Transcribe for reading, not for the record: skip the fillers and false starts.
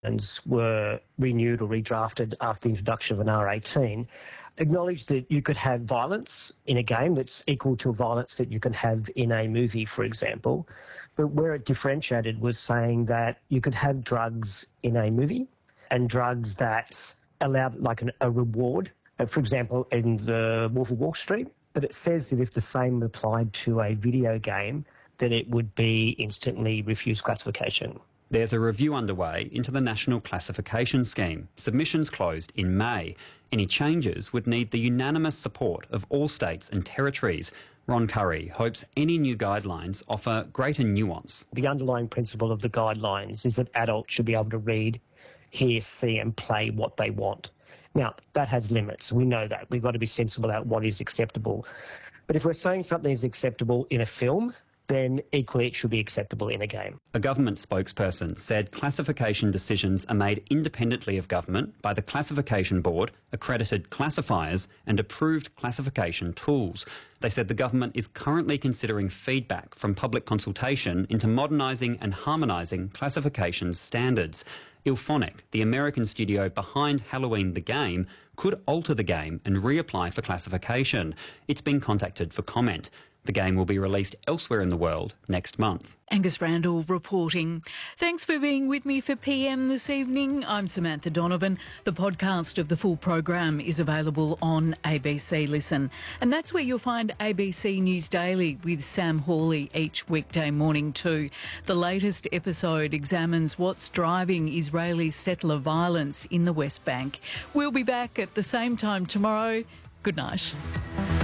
were renewed or redrafted after the introduction of an R18, acknowledged that you could have violence in a game that's equal to violence that you can have in a movie, for example. But where it differentiated was saying that you could have drugs in a movie and drugs that allowed like a reward. For example, in the Wolf of Wall Street, but it says that if the same applied to a video game, then it would be instantly refused classification. There's a review underway into the National Classification Scheme. Submissions closed in May. Any changes would need the unanimous support of all states and territories. Ron Curry hopes any new guidelines offer greater nuance. The underlying principle of the guidelines is that adults should be able to read, hear, see and play what they want. Now, that has limits. We know that. We've got to be sensible about what is acceptable. But if we're saying something is acceptable in a film, then equally it should be acceptable in a game. A government spokesperson said classification decisions are made independently of government by the Classification Board, accredited classifiers and approved classification tools. They said the government is currently considering feedback from public consultation into modernising and harmonising classification standards. Ilphonic, the American studio behind Halloween the Game, could alter the game and reapply for classification. It's been contacted for comment. The game will be released elsewhere in the world next month. Angus Randall reporting. Thanks for being with me for PM this evening. I'm Samantha Donovan. The podcast of the full program is available on ABC Listen. And that's where you'll find ABC News Daily with Sam Hawley each weekday morning too. The latest episode examines what's driving Israeli settler violence in the West Bank. We'll be back at the same time tomorrow. Good night.